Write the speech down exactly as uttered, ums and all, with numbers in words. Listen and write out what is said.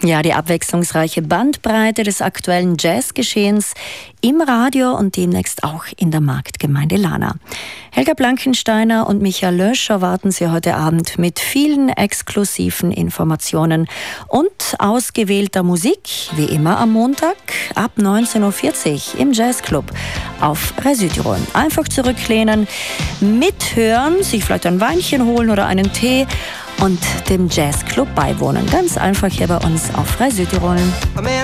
Ja, die abwechslungsreiche Bandbreite des aktuellen Jazzgeschehens im Radio und demnächst auch in der Marktgemeinde Lana. Helga Blankensteiner und Michael Lösch erwarten Sie heute Abend mit vielen exklusiven Informationen und ausgewählter Musik, wie immer am Montag ab neunzehn Uhr vierzig im Jazzclub auf Radio Südtirol. Einfach zurücklehnen, mithören, sich vielleicht ein Weinchen holen oder einen Tee und dem Jazzclub beiwohnen. Ganz einfach hier bei uns auf Radio Südtirol.